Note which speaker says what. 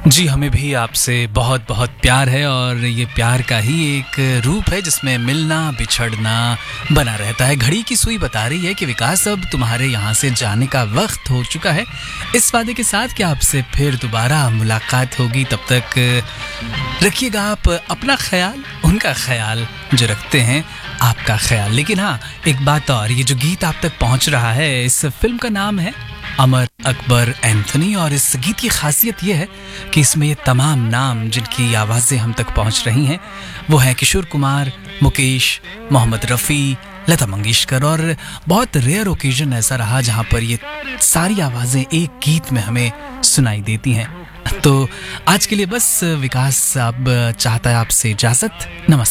Speaker 1: जी, हमें भी आपसे बहुत बहुत प्यार है और ये प्यार का ही एक रूप है जिसमें मिलना बिछड़ना बना रहता है। घड़ी की सुई बता रही है कि विकास अब तुम्हारे यहाँ से जाने का वक्त हो चुका है, इस वादे के साथ कि आपसे फिर दोबारा मुलाकात होगी। तब तक रखिएगा आप अपना ख्याल, उनका ख्याल जो रखते हैं आपका ख्याल। लेकिन हाँ, एक बात और, ये जो गीत आप तक पहुँच रहा है, इस फिल्म का नाम है अमर अकबर एंथोनी और इस गीत की खासियत यह है कि इसमें ये तमाम नाम जिनकी आवाज़ें हम तक पहुंच रही हैं वो हैं किशोर कुमार, मुकेश, मोहम्मद रफ़ी, लता मंगेशकर। और बहुत रेयर ओकेजन ऐसा रहा जहां पर ये सारी आवाज़ें एक गीत में हमें सुनाई देती हैं। तो आज के लिए बस विकास अब चाहता है आपसे इजाज़त। नमस्कार।